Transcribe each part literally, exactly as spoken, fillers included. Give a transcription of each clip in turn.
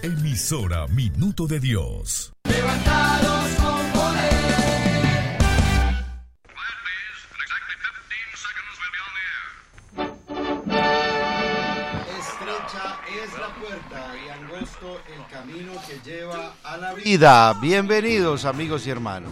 Emisora Minuto de Dios. Levantados con poder. Estrecha es la puerta y angosto el camino que lleva a la vida. Bienvenidos, amigos y hermanos.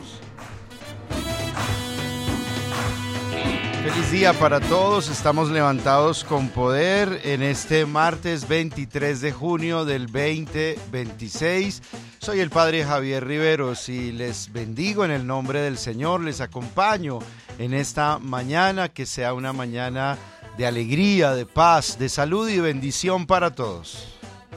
Feliz día para todos, estamos levantados con poder en este martes veintitrés de junio del veinte veintiséis. Soy el Padre Javier Riveros y les bendigo en el nombre del Señor, les acompaño en esta mañana, que sea una mañana de alegría, de paz, de salud y bendición para todos.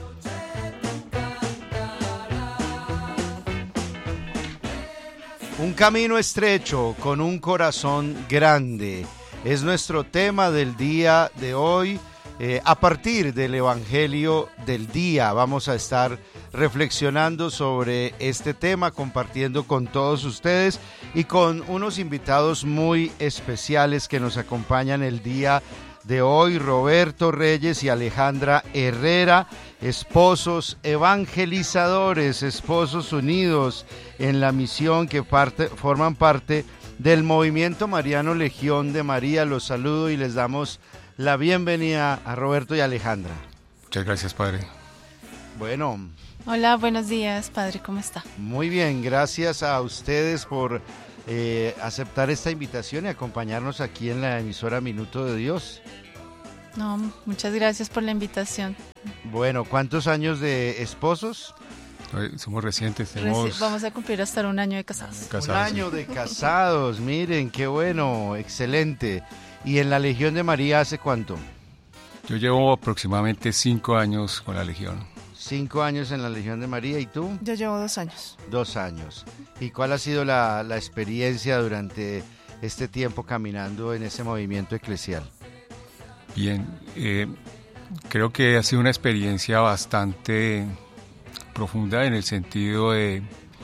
Un camino estrecho con un corazón grande es nuestro tema del día de hoy. Eh, a partir del Evangelio del día vamos a estar reflexionando sobre este tema, compartiendo con todos ustedes y con unos invitados muy especiales que nos acompañan el día de hoy, Roberto Reyes y Alejandra Herrera, esposos evangelizadores, esposos unidos en la misión que parte, forman parte del Movimiento Mariano Legión de María. Los saludo y les damos la bienvenida a Roberto y Alejandra. Muchas gracias, Padre. Bueno. Hola, buenos días, Padre, ¿cómo está? Muy bien, gracias a ustedes por eh, aceptar esta invitación y acompañarnos aquí en la emisora Minuto de Dios. No, muchas gracias por la invitación. Bueno, ¿cuántos años de esposos? Somos recientes, tenemos... Reci- vamos a cumplir hasta un año de casados. casados Un año sí. de casados, miren, qué bueno, excelente. ¿Y en la Legión de María hace cuánto? Yo llevo aproximadamente cinco años con la Legión. Cinco años en la Legión de María, ¿y tú? Yo llevo dos años. Dos años. ¿Y cuál ha sido la, la experiencia durante este tiempo caminando en ese movimiento eclesial? Bien, eh, creo que ha sido una experiencia bastante profunda en el sentido de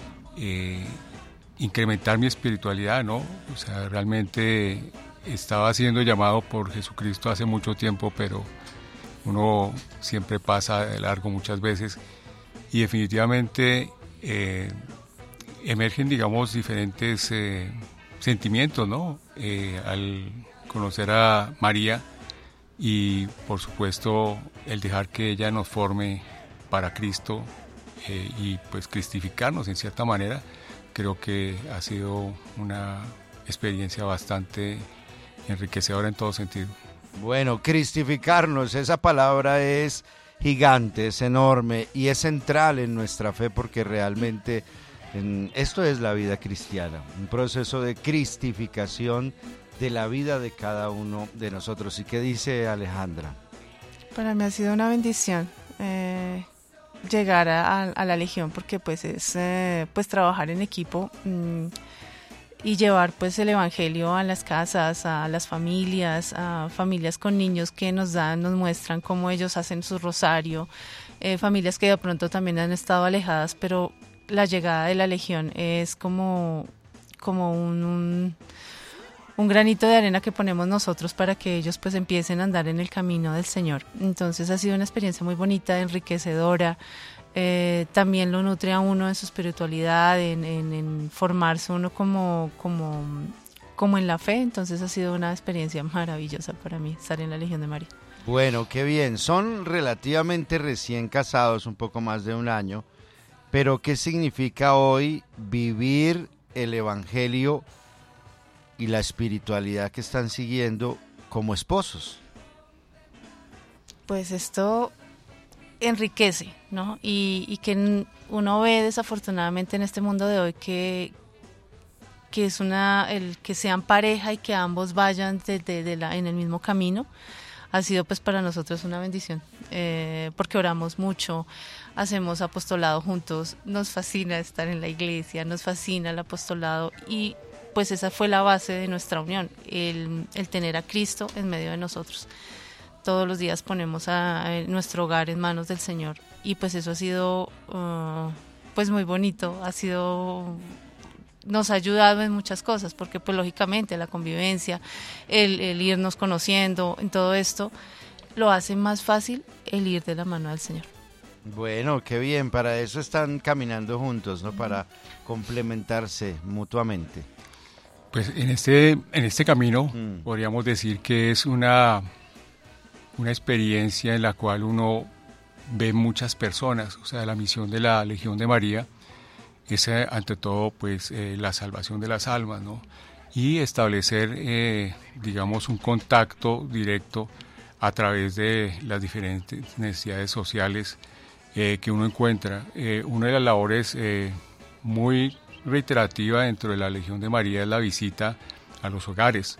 eh, incrementar mi espiritualidad, ¿no? O sea, realmente estaba siendo llamado por Jesucristo hace mucho tiempo, pero uno siempre pasa de largo muchas veces y definitivamente eh, emergen, digamos, diferentes eh, sentimientos, ¿no? Eh, al conocer a María y, por supuesto, el dejar que ella nos forme para Cristo eh, y, pues, cristificarnos en cierta manera, creo que ha sido una experiencia bastante enriquecedora en todo sentido. Bueno, cristificarnos, esa palabra es gigante, es enorme y es central en nuestra fe porque realmente en, esto es la vida cristiana, un proceso de cristificación de la vida de cada uno de nosotros. ¿Y qué dice Alejandra? Para mí ha sido una bendición eh, llegar a, a la Legión porque pues es eh, pues trabajar en equipo mmm, y llevar pues el evangelio a las casas, a las familias, a familias con niños que nos dan, nos muestran cómo ellos hacen su rosario, eh, familias que de pronto también han estado alejadas, pero la llegada de la Legión es como, como un, un, un granito de arena que ponemos nosotros para que ellos pues empiecen a andar en el camino del Señor. Entonces ha sido una experiencia muy bonita, enriquecedora. Eh, también lo nutre a uno en su espiritualidad, en, en, en formarse uno como, como, como en la fe. Entonces ha sido una experiencia maravillosa para mí estar en la Legión de María. Bueno, qué bien, son relativamente recién casados, un poco más de un año, pero ¿qué significa hoy vivir el evangelio y la espiritualidad que están siguiendo como esposos? Pues esto enriquece, ¿no? Y, y que uno ve desafortunadamente en este mundo de hoy que, que es una el que sean pareja y que ambos vayan de, de, de la, en el mismo camino ha sido pues para nosotros una bendición, eh, porque oramos mucho, hacemos apostolado juntos, nos fascina estar en la iglesia, nos fascina el apostolado y pues esa fue la base de nuestra unión, el, el tener a Cristo en medio de nosotros. Todos los días ponemos a, a nuestro hogar en manos del Señor y pues eso ha sido uh, pues muy bonito, ha sido, nos ha ayudado en muchas cosas porque pues lógicamente la convivencia, el, el irnos conociendo, en todo esto lo hace más fácil el ir de la mano del Señor. Bueno, qué bien, para eso están caminando juntos, ¿no? Para complementarse mutuamente. Pues en este, en este camino Mm. podríamos decir que es una, una experiencia en la cual uno ve muchas personas, o sea, la misión de la Legión de María es eh, ante todo pues eh, la salvación de las almas, ¿no? Y establecer, eh, digamos, un contacto directo a través de las diferentes necesidades sociales eh, que uno encuentra. Eh, una de las labores eh, muy reiterativa dentro de la Legión de María es la visita a los hogares.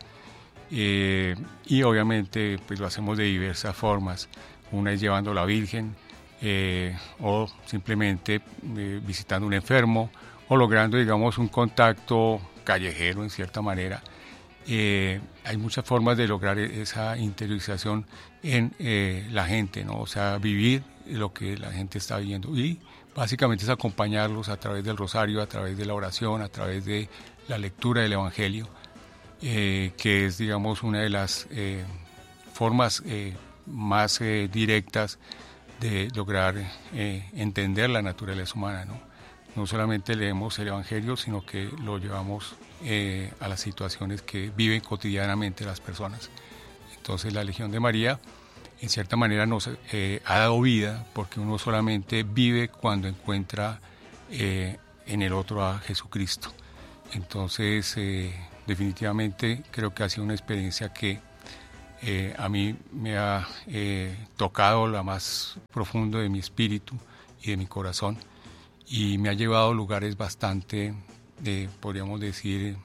Eh, y obviamente pues lo hacemos de diversas formas. Una es llevando a la Virgen, eh, o simplemente eh, visitando a un enfermo, o logrando, digamos, un contacto callejero en cierta manera. Eh, hay muchas formas de lograr esa interiorización en eh, la gente, ¿no? O sea, vivir lo que la gente está viviendo, y básicamente es acompañarlos a través del rosario, a través de la oración, a través de la lectura del Evangelio, eh, que es, digamos, una de las eh, formas eh, más eh, directas de lograr eh, entender la naturaleza humana, ¿no? No solamente leemos el Evangelio, sino que lo llevamos eh, a las situaciones que viven cotidianamente las personas. Entonces la Legión de María, en cierta manera, nos eh, ha dado vida, porque uno solamente vive cuando encuentra eh, en el otro a Jesucristo. Entonces, eh, definitivamente creo que ha sido una experiencia que eh, a mí me ha eh, tocado lo más profundo de mi espíritu y de mi corazón, y me ha llevado a lugares bastante, eh, podríamos decir,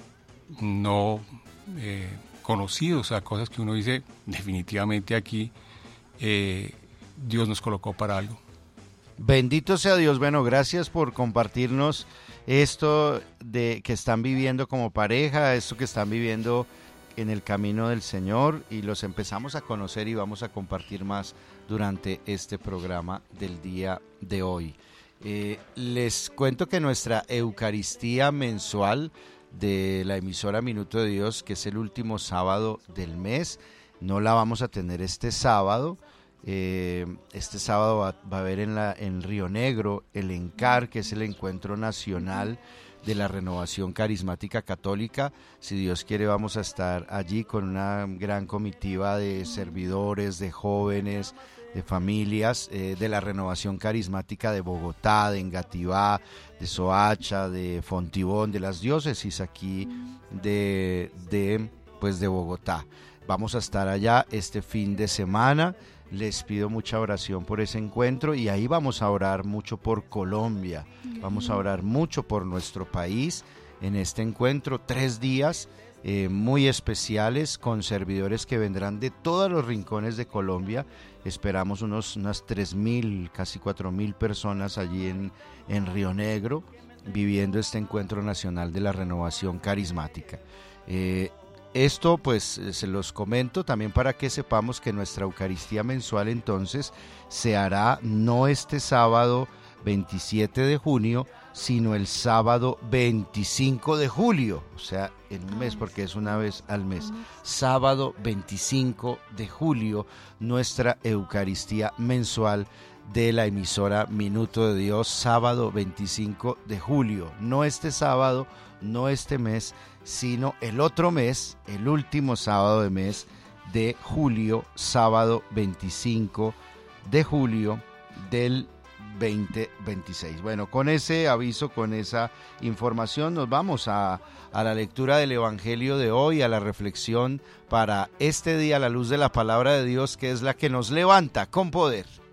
no eh, conocidos, a cosas que uno dice, definitivamente aquí eh, Dios nos colocó para algo. Bendito sea Dios. Bueno, gracias por compartirnos esto de que están viviendo como pareja, esto que están viviendo en el camino del Señor, y los empezamos a conocer y vamos a compartir más durante este programa del día de hoy. Eh, les cuento que nuestra Eucaristía mensual de la emisora Minuto de Dios, que es el último sábado del mes, no la vamos a tener este sábado. Eh, este sábado va, va a haber en, la, en Río Negro el ENCAR, que es el Encuentro Nacional de la Renovación Carismática Católica. Si Dios quiere, vamos a estar allí con una gran comitiva de servidores, de jóvenes, de familias eh, de la Renovación Carismática de Bogotá, de Engativá, de Soacha, de Fontibón, de las diócesis aquí de, de, pues de Bogotá. Vamos a estar allá este fin de semana. Les pido mucha oración por ese encuentro, y ahí vamos a orar mucho por Colombia, vamos a orar mucho por nuestro país en este encuentro, tres días eh, muy especiales con servidores que vendrán de todos los rincones de Colombia. Esperamos unos, unas tres mil, casi cuatro mil personas allí en, en Río Negro viviendo este encuentro nacional de la renovación carismática. Eh, Esto pues se los comento también para que sepamos que nuestra Eucaristía mensual entonces se hará no este sábado veintisiete de junio, sino el sábado veinticinco de julio, o sea, en un mes, porque es una vez al mes. Sábado veinticinco de julio, nuestra Eucaristía mensual de la emisora Minuto de Dios, sábado veinticinco de julio, no este sábado, no este mes, sino el otro mes, el último sábado de mes de julio, sábado veinticinco de julio del veinte veintiséis. Bueno, con ese aviso, con esa información, nos vamos a, a la lectura del Evangelio de hoy, a la reflexión para este día a la luz de la palabra de Dios, que es la que nos levanta con poder.